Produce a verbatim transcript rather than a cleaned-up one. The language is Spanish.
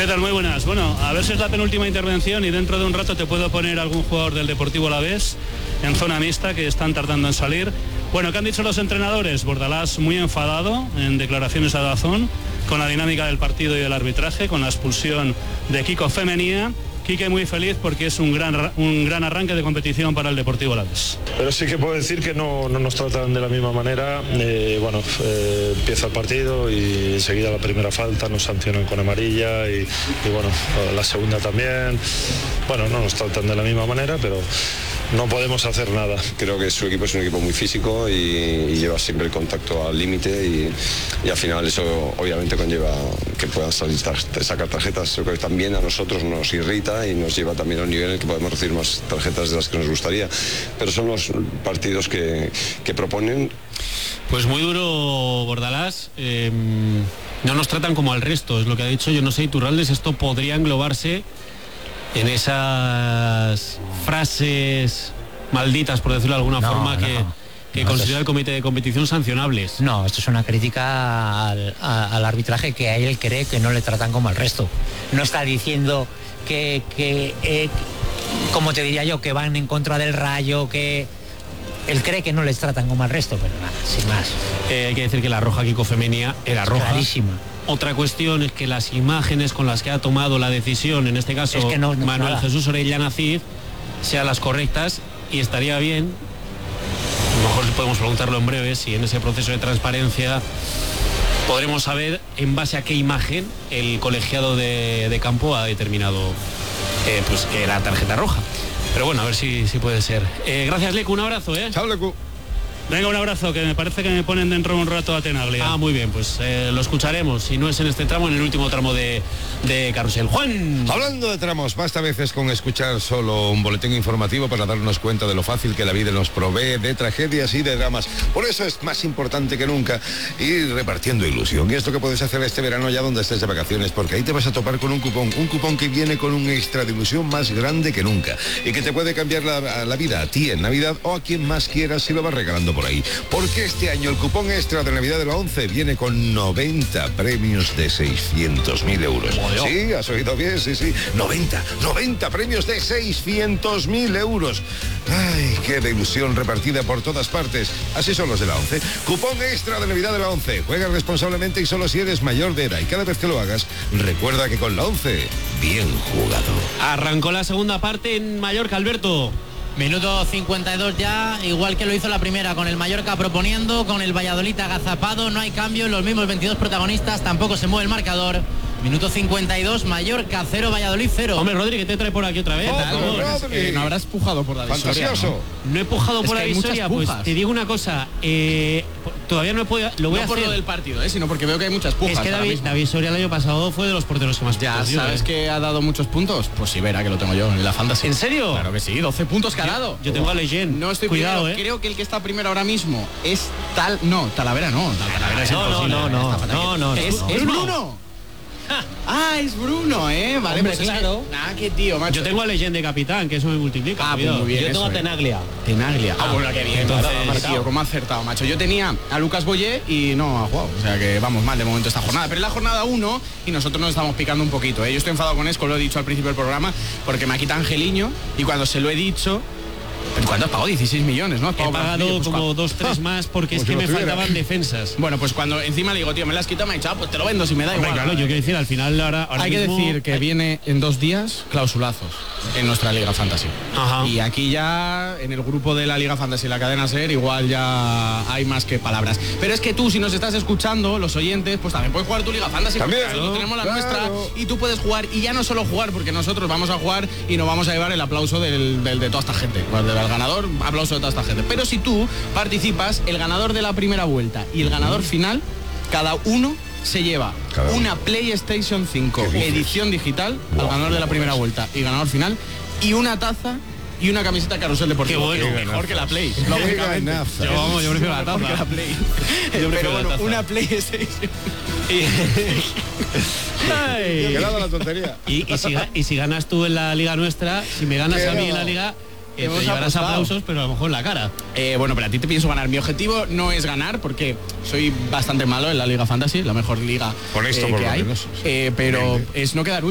¿Qué tal? Muy buenas. Bueno, a ver si es la penúltima intervención y dentro de un rato te puedo poner algún jugador del Deportivo Alavés en zona mixta que están tardando en salir. Bueno, ¿qué han dicho los entrenadores? Bordalás muy enfadado en declaraciones a Dazón con la dinámica del partido y del arbitraje, con la expulsión de Kiko Femenía. Quique muy feliz porque es un gran un gran arranque de competición para el Deportivo Alavés. Pero sí que puedo decir que no, no nos tratan de la misma manera. Eh, bueno, eh, empieza el partido y enseguida la primera falta nos sancionan con amarilla y, y bueno, la segunda también. Bueno, no nos tratan de la misma manera, pero no podemos hacer nada. Creo que su equipo es un equipo muy físico y, y lleva siempre el contacto al límite y, y al final eso obviamente conlleva que puedan salir sacar tarjetas. Creo que también a nosotros nos irrita y nos lleva también a un nivel en el que podemos recibir más tarjetas de las que nos gustaría. Pero son los partidos que, que proponen. Pues muy duro Bordalás. Eh, no nos tratan como al resto, es lo que ha dicho. Yo no sé, Iturralde, esto podría englobarse en esas frases malditas, por decirlo de alguna no, forma, no, que, que no, considera el comité de competición sancionables. No, esto es una crítica al, a, al arbitraje, que a él cree que no le tratan como al resto. No está diciendo que, que eh, como te diría yo, que van en contra del Rayo, que él cree que no les tratan como al resto, pero nada, sin más. Eh, hay que decir que la roja Kiko Femenía era roja. Clarísima. Otra cuestión es que las imágenes con las que ha tomado la decisión, en este caso es que no, no, Manuel nada. Jesús Orellana Cid, sean las correctas, y estaría bien, a lo mejor podemos preguntarlo en breve, si en ese proceso de transparencia podremos saber en base a qué imagen el colegiado de, de campo ha determinado eh, pues que era tarjeta roja. Pero bueno, a ver si, si puede ser. Eh, gracias, Lecu, un abrazo, ¿eh? Chao, Lecu. Venga, un abrazo, que me parece que me ponen dentro de un rato a Tenaglia. Ah, muy bien, pues eh, lo escucharemos, si no es en este tramo, en el último tramo de, de Carrusel. Juan. Hablando de tramos, basta a veces con escuchar solo un boletín informativo para darnos cuenta de lo fácil que la vida nos provee de tragedias y de dramas. Por eso es más importante que nunca ir repartiendo ilusión. Y esto que puedes hacer este verano ya donde estés de vacaciones, porque ahí te vas a topar con un cupón, un cupón que viene con un extra de ilusión más grande que nunca y que te puede cambiar la, la vida a ti en Navidad o a quien más quieras si lo vas regalando por ahí. Porque este año el cupón extra de Navidad de la ONCE viene con noventa premios de seiscientos mil euros. Sí, has oído bien, sí, sí. noventa, noventa premios de seiscientos mil euros. Ay, qué de ilusión repartida por todas partes. Así son los de la ONCE. Cupón extra de Navidad de la ONCE. Juega responsablemente y solo si eres mayor de edad. Y cada vez que lo hagas, recuerda que con la ONCE, bien jugado. Arrancó la segunda parte en Mallorca, Alberto. Minuto cincuenta y dos ya, igual que lo hizo la primera, con el Mallorca proponiendo, con el Valladolid agazapado, no hay cambio, los mismos veintidós protagonistas, tampoco se mueve el marcador. Minuto cincuenta y dos, Mallorca cero, Valladolid cero. Hombre, Rodri, ¿qué te trae por aquí otra vez? Oh, eh, no habrás pujado por la visoria, fantasioso. ¿no? No he pujado es por la visoria, pues te digo una cosa, eh, todavía no he podido, lo voy no a por hacer. lo del partido, eh, sino porque veo que hay muchas pujas. Es que David, David Soria el año pasado fue de los porteros que más ya puntos sabes dio, eh. que ha dado muchos puntos. Pues sí, verá que lo tengo yo en la fantasy. ¿En serio? Claro que sí, doce puntos que ha dado. Yo tengo a Legend. No estoy cuidado, primero. eh. Creo que el que está primero ahora mismo es tal, no, Talavera no, Talavera es no, imposible. No, no, no, no, no, es, no. es Bruno. Ah, es Bruno, ¿eh? Vale, hombre, pues claro. Es que, ah, qué tío, macho. Yo tengo a Legend de capitán, que eso me multiplica. Ah, pues muy bien. Yo tengo eso, a Tenaglia. Eh. Tenaglia. Ah, bueno, qué bien. Entonces, Entonces, tío, cómo ha acertado, macho. Yo tenía a Lucas Boyé y no ha jugado. O sea que vamos mal de momento esta jornada. Pero es la jornada uno y nosotros nos estamos picando un poquito, ¿eh? Yo estoy enfadado con Esco, lo he dicho al principio del programa, porque me ha quitado Angeliño y cuando se lo he dicho... ¿Cuánto has pagado? dieciséis millones, ¿no? He pagado pues, como dos, tres más porque es que me faltaban defensas. Bueno, pues cuando encima le digo, tío, me la has quitado, me ha dicho, ah, pues te lo vendo si me da Hombre, igual. Claro, yo quiero decir, al final ahora, ahora hay mismo, que decir que hay... viene en dos días clausulazos en nuestra Liga Fantasy. Ajá. Y aquí ya, en el grupo de la Liga Fantasy, la cadena SER, igual ya hay más que palabras. Pero es que tú, si nos estás escuchando, los oyentes, pues también puedes jugar tu Liga Fantasy. También, nosotros ¿no? tenemos la Claro. nuestra y tú puedes jugar. Y ya no solo jugar, porque nosotros vamos a jugar y nos vamos a llevar el aplauso del, del, de toda esta gente. Pues del ganador, aplauso de toda esta gente. Pero si tú participas, el ganador de la primera vuelta y el ganador final, cada uno se lleva Cada una PlayStation cinco edición digital Wow. al ganador de la primera vuelta y ganador final, y una taza y una camiseta Carrusel Deportivo. Qué bueno. Que mejor que la Play. Qué lógicamente. ganaza. Yo, vamos, yo prefiero la Mejor taza. que la Play. Yo prefiero Pero la bueno, taza. una PlayStation. Ay. Qué lado la tontería. Y, y, si, ga- y si ganas tú en la liga nuestra, si me ganas Qué a mí en la lado. liga, eh, Hemos te llevarás apostado. aplausos, pero a lo mejor en la cara. Eh, bueno, pero a ti te pienso ganar. Mi objetivo no es ganar porque soy bastante malo en la Liga Fantasy, la mejor liga Con esto, eh, por que lo hay. menos. Eh, pero Venga. es no quedar